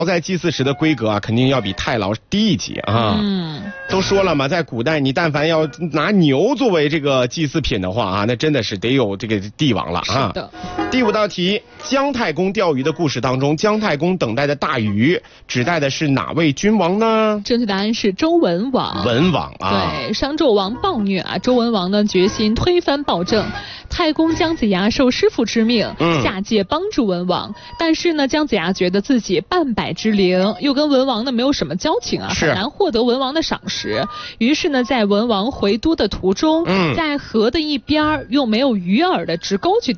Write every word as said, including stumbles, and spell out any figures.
在祭祀时的规格啊，肯定要比太牢低一级啊。嗯，都说了嘛，在古代你但凡要拿牛作为这个祭祀品的话啊，那真的是得有这个帝王了啊。 是的。 第五道题，姜太公钓鱼的故事当中，姜太公等待的大鱼指代的是哪位君王呢？ 正确答案是周文王。 文王啊， 对，商纣王暴虐啊，周文王呢决心推翻暴政，太公姜子牙受师父之命，嗯、下界帮助文王，但是呢，姜子牙觉得自己半百之龄，又跟文王呢没有什么交情啊，很难获得文王的赏识，于是呢，在文王回都的途中，嗯、在河的一边用没有鱼饵的直钩去